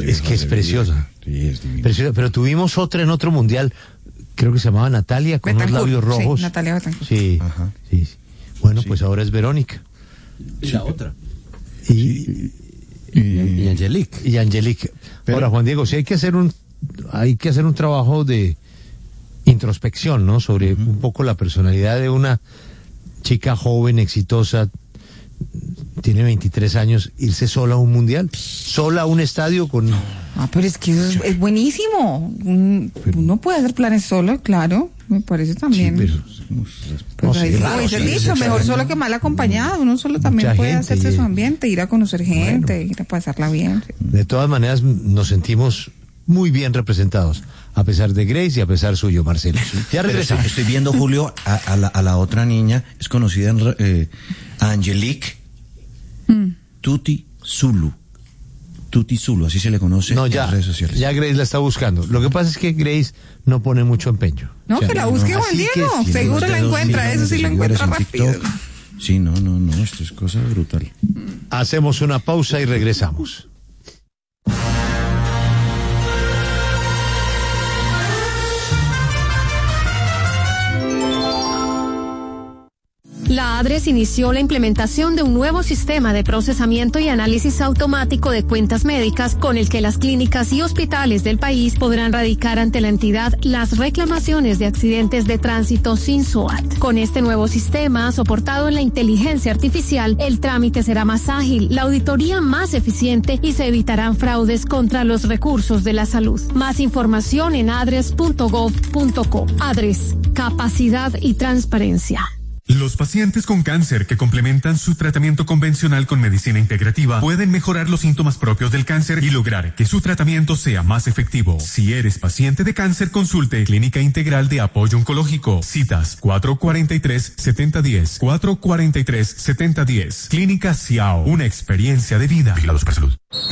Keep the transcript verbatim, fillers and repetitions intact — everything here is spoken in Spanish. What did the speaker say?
es que es preciosa. Sí, es divina. Preciosa, pero tuvimos otra en otro mundial, creo que se llamaba Natalia, con unos labios rojos. Sí, Natalia Betancourt. Sí, Ajá. sí, sí. Bueno, sí. Pues ahora es Verónica. Y la otra. Y, y, y, y Angelique. Y Angelique. Pero, ahora, Juan Diego, sí hay que hacer un, hay que hacer un trabajo de introspección, ¿no? Sobre uh-huh. un poco la personalidad de una chica joven, exitosa, tiene veintitrés años, irse sola a un mundial, sola a un estadio con... Ah, pero es que eso es, es buenísimo. Un, pero, uno puede hacer planes solo, claro, me parece también. Sí, pero... Pues no, ahí, sí, claro, sí, dicho, sí, mejor solo que mal acompañado. Uno solo también puede gente, hacerse y... su ambiente, ir a conocer gente, bueno, ir a pasarla bien. Sí. De todas maneras, nos sentimos muy bien representados, a pesar de Grace y a pesar suyo, Marcelo. Ya regresamos. Estoy viendo, Julio, a, a, la, a la otra niña, es conocida en, eh, a Angelique mm. Tuti Zulu. Tuti Zulu, así se le conoce no, ya, en las redes sociales. Ya Grace la está buscando. Lo que pasa es que Grace no pone mucho empeño. No, o sea, que la busque, no, Juan Diego. Que, seguro la encuentra, eso sí lo encuentra rápido. Sí, no, no, no, esto es cosa brutal. Hacemos una pausa y regresamos. La ADRES inició la implementación de un nuevo sistema de procesamiento y análisis automático de cuentas médicas con el que las clínicas y hospitales del país podrán radicar ante la entidad las reclamaciones de accidentes de tránsito sin S O A T. Con este nuevo sistema, soportado en la inteligencia artificial, el trámite será más ágil, la auditoría más eficiente y se evitarán fraudes contra los recursos de la salud. Más información en adres punto gov punto co. ADRES, capacidad y transparencia. Los pacientes con cáncer que complementan su tratamiento convencional con medicina integrativa pueden mejorar los síntomas propios del cáncer y lograr que su tratamiento sea más efectivo. Si eres paciente de cáncer, consulte Clínica Integral de Apoyo Oncológico. Citas cuatro cuatro tres, siete cero uno cero, cuatro cuatro tres, siete cero uno cero. Clínica Ciao, una experiencia de vida. Vigilados por Salud.